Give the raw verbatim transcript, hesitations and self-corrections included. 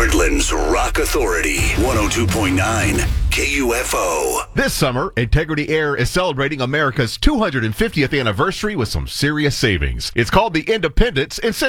Portland's Rock Authority, one oh two point nine K U F O. This summer, Integrity Air is celebrating America's two hundred fiftieth anniversary with some serious savings. It's called the Independence